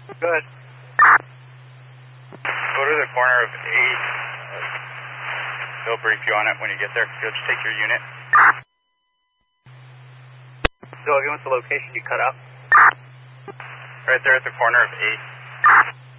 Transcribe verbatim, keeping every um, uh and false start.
Good. Go to the corner of eight. They'll brief you on it when you get there. You'll just take your unit. So, give us the location you cut out. Right there at the corner of eight.